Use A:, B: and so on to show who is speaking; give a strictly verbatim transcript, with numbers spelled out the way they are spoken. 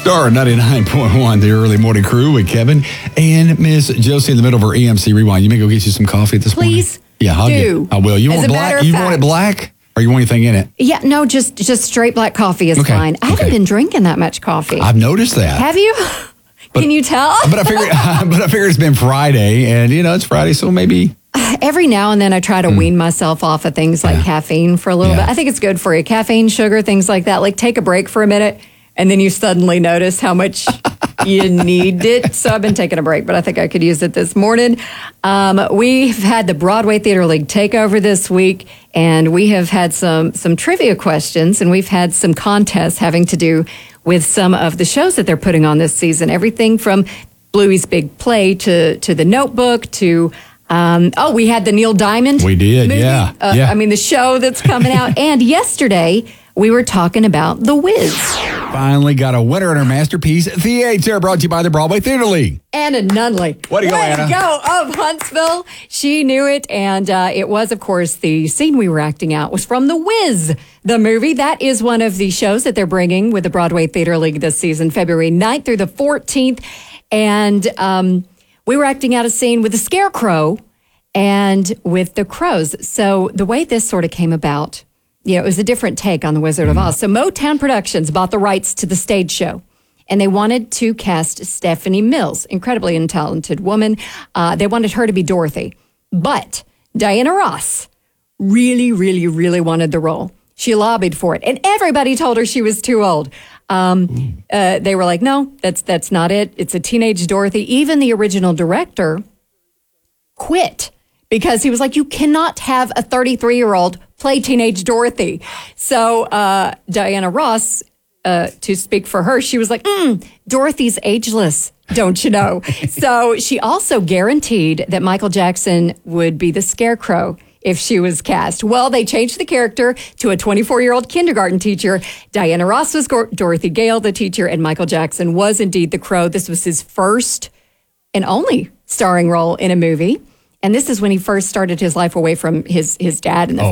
A: Star ninety-nine point one, the early morning crew with Kevin and Miss Josie in the middle of her E M C Rewind. You may go get you some coffee at this point.
B: Please.
A: Yeah, I'll
B: do.
A: Get, I will. You
B: As
A: want
B: a matter
A: black?
B: of
A: You
B: fact.
A: want it black? Or you want anything in it?
B: Yeah, no, just just straight black coffee is
A: Okay,
B: fine. I haven't
A: okay.
B: been drinking that much coffee.
A: I've noticed that.
B: Have you?
A: But-
B: Can you tell?
A: But I figure, but I figure it's been Friday, and you know it's Friday, so maybe.
B: Every now and then I try to wean myself off of things like
A: Yeah.
B: caffeine for a little
A: Yeah.
B: bit. I think it's good for you. Caffeine, sugar, things like that. Like take a break for a minute and then you suddenly notice how much you need it. So I've been taking a break, but I think I could use it this morning. Um, we've had the Broadway Theater League takeover this week, and we have had some some trivia questions, and we've had some contests having to do with some of the shows that they're putting on this season. Everything from Bluey's Big Play to to The Notebook to Um, oh, we had the Neil Diamond.
A: We did,
B: movie.
A: yeah,
B: Uh,
A: yeah.
B: I mean, the show that's coming out. And yesterday, we were talking about The Wiz.
A: Finally got a winner in our Masterpiece Theater, brought to you by the Broadway Theater League.
B: Anna Nunley.
A: Way to go,
B: Way
A: Anna.
B: to go of Huntsville. She knew it. And uh, it was, of course, the scene we were acting out was from The Wiz, the movie. That is one of the shows that they're bringing with the Broadway Theater League this season, February ninth through the fourteenth. And um, we were acting out a scene with the Scarecrow and with the crows. So the way this sort of came about, you know, it was a different take on The Wizard of Oz. So Motown Productions bought the rights to the stage show, and they wanted to cast Stephanie Mills, incredibly talented woman. Uh, they wanted her to be Dorothy. But Diana Ross really, really, really wanted the role. She lobbied for it, and everybody told her she was too old. Um, uh, they were like, no, that's that's not it. It's a teenage Dorothy. Even the original director quit because he was like, you cannot have a thirty-three-year-old play teenage Dorothy. So uh, Diana Ross, uh, to speak for her, she was like, mm, Dorothy's ageless, don't you know? So she also guaranteed that Michael Jackson would be the Scarecrow if she was cast. Well, they changed the character to a twenty-four-year-old kindergarten teacher. Diana Ross was Gor- Dorothy Gale, the teacher, and Michael Jackson was indeed the Crow. This was his first and only starring role in a movie. And this is when he first started his life away from his, his dad and the
A: Oh,